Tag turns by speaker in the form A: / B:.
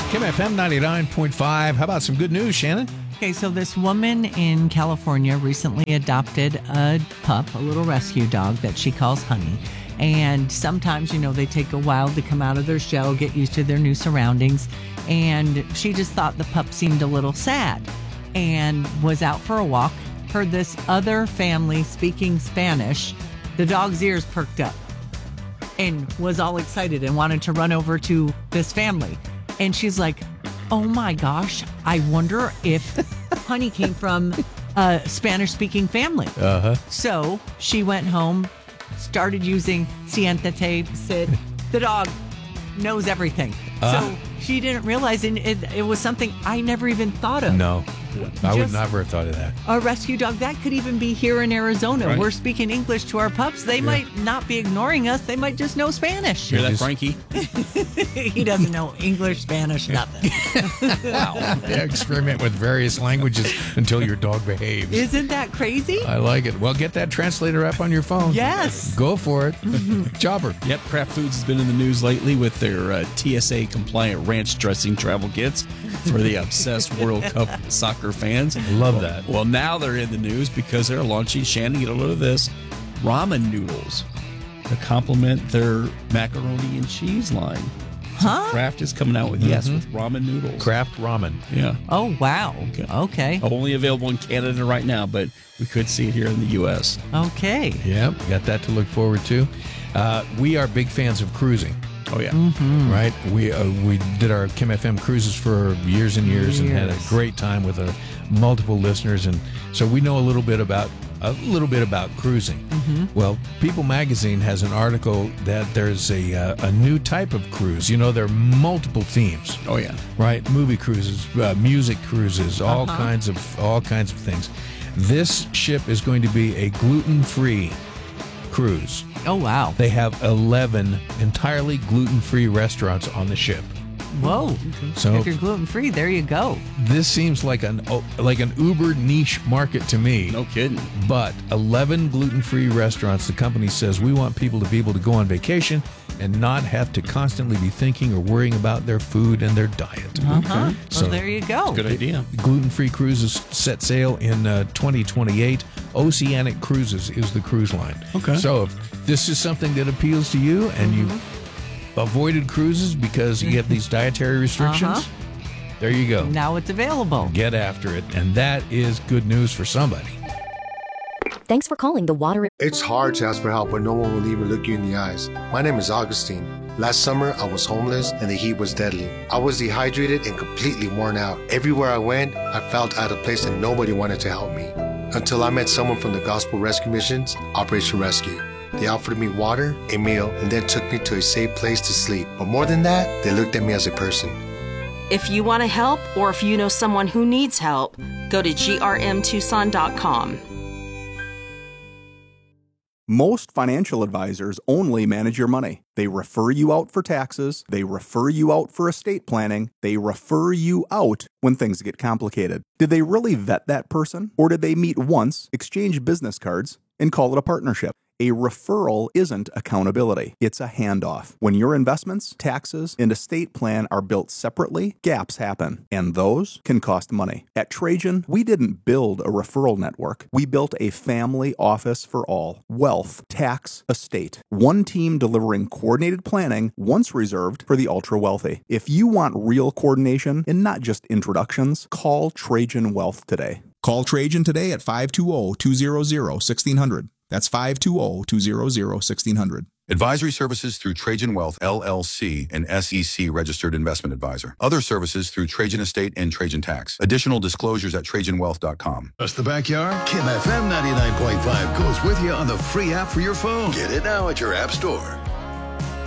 A: Kim FM 99.5. How about some good news, Shannon?
B: Okay, so this woman in California recently adopted a pup, a little rescue dog that she calls Honey. And sometimes, they take a while to come out of their shell, get used to their new surroundings. And she just thought the pup seemed a little sad and was out for a walk, heard this other family speaking Spanish. The dog's ears perked up and was all excited and wanted to run over to this family. And she's like, oh my gosh, I wonder if Honey came from a Spanish-speaking family. So she went home, started using Siéntate, sit. The dog knows everything. So she didn't realize, and it was something I never even thought of.
A: No, I would never have thought of that.
B: A rescue dog, that could even be here in Arizona.
C: Right.
B: We're speaking English to our pups. They might not be ignoring us. They might just know Spanish.
C: Hear that, Frankie?
B: He doesn't know English, Spanish, nothing.
A: Wow. Yeah, experiment with various languages until your dog behaves.
B: Isn't that crazy?
A: I like it. Well, get that translator app on your phone.
B: Yes.
A: Go for it. Jobber.
C: Yep, Kraft Foods has been in the news lately with their TSA-compliant ranch dressing travel kits for the obsessed World Cup soccer fans.
A: Love that.
C: Well, now they're in the news because they're launching, Shannon, get a load of this, ramen noodles to complement their macaroni and cheese line.
B: Huh?
C: So Kraft is coming out with, with ramen noodles.
A: Kraft ramen.
C: Yeah.
B: Oh, wow. Okay.
C: Only available in Canada right now, but we could see it here in the U.S.
B: Okay.
A: Yep, got that to look forward to. We are big fans of cruising.
C: Oh, yeah.
A: Right? We did our Kim FM cruises for years and years and had a great time with multiple listeners, and so we know a little bit about cruising. Well, People Magazine has an article that there's a new type of cruise. There are multiple themes.
C: Oh, yeah.
A: Right? Movie cruises, music cruises, all kinds of things. This ship is going to be a gluten-free cruise.
B: Oh, wow.
A: They have 11 entirely gluten-free restaurants on the ship.
B: Whoa.
A: So
B: if you're gluten-free, there you go.
A: This seems like an uber niche market to me.
C: No kidding.
A: But 11 gluten-free restaurants, the company says we want people to be able to go on vacation and not have to constantly be thinking or worrying about their food and their diet.
B: Well,
A: So
B: there you go.
C: Good idea.
A: Gluten-free cruises set sail in 2028. Oceanic Cruises is the cruise line.
C: Okay.
A: So if this is something that appeals to you and you avoided cruises because you have these dietary restrictions, there you go.
B: Now it's available.
A: Get after it. And that is good news for somebody.
D: Thanks for calling the Water.
E: It's hard to ask for help when no one will even look you in the eyes. My name is Augustine. Last summer, I was homeless and the heat was deadly. I was dehydrated and completely worn out. Everywhere I went, I felt out of place and nobody wanted to help me. Until I met someone from the Gospel Rescue Missions, Operation Rescue. They offered me water, a meal, and then took me to a safe place to sleep. But more than that, they looked at me as a person.
F: If you want to help or if you know someone who needs help, go to grmtucson.com.
G: Most financial advisors only manage your money. They refer you out for taxes. They refer you out for estate planning. They refer you out when things get complicated. Did they really vet that person? Or did they meet once, exchange business cards, and call it a partnership? A referral isn't accountability. It's a handoff. When your investments, taxes, and estate plan are built separately, gaps happen, and those can cost money. At Trajan, we didn't build a referral network. We built a family office for all. Wealth, tax, estate. One team delivering coordinated planning, once reserved for the ultra-wealthy. If you want real coordination and not just introductions, call Trajan Wealth today.
H: Call Trajan today at 520-200-1600. That's 520-200-1600.
I: Advisory services through Trajan Wealth, LLC, an SEC-registered investment advisor. Other services through Trajan Estate and Trajan Tax. Additional disclosures at TrajanWealth.com.
J: That's the backyard. Kim FM 99.5 goes with you on the free app for your phone. Get it now at your app store.